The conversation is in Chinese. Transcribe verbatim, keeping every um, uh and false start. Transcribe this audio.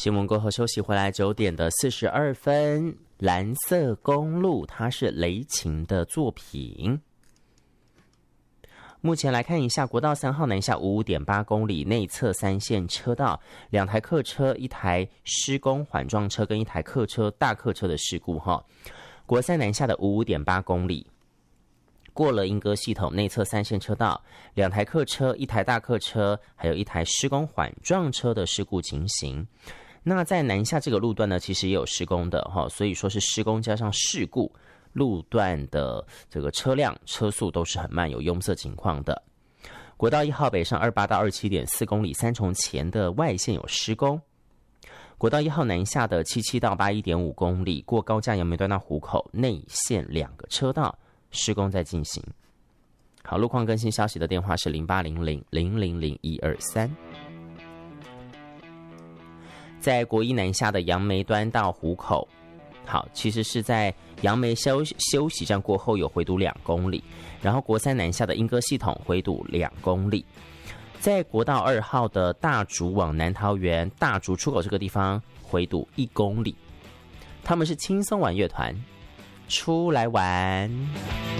新闻过后休息回来，九点的四十二分，蓝色公路它是雷琴的作品。目前来看一下，国道三号南下五五点八公里内侧三线车道，两台客车、一台施工缓撞车跟一台客车大客车的事故哈。国三南下的五五点八公里，过了莺歌系统内侧三线车道，两台客车、一台大客车，还有一台施工缓撞车的事故情形。那在南下这个路段呢，其实也有施工的哈，所以说是施工加上事故。路段的这个车辆车速都是很慢，有拥塞情况的。国道一号北上二八到二七点四公里，三重前的外线有施工。国道一号南下的七七到八一点五公里，过高架杨梅段到湖口内线两个车道施工在进行。好，路况更新消息的电话是零八零零零零零一二三。在国一南下的杨梅端到湖口。好，其实是在杨梅休休息站过后有回堵两公里，然后国三南下的莺歌系统回堵两公里，在国道二号的大竹往南桃园大竹出口这个地方回堵一公里。他们是轻松玩乐团，出来玩。